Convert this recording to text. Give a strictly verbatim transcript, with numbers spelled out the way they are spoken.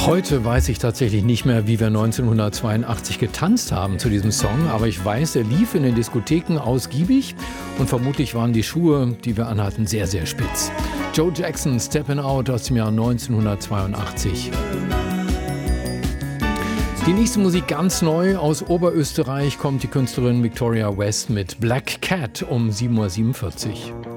Heute weiß ich tatsächlich nicht mehr, wie wir neunzehnhundertzweiundachtzig getanzt haben zu diesem Song, aber ich weiß, er lief in den Diskotheken ausgiebig und vermutlich waren die Schuhe, die wir anhatten, sehr, sehr spitz. Joe Jackson, Steppin' Out aus dem Jahr neunzehnhundertzweiundachtzig. Die nächste Musik ganz neu. Aus Oberösterreich kommt die Künstlerin Victoria West mit Black Cat um sieben Uhr siebenundvierzig.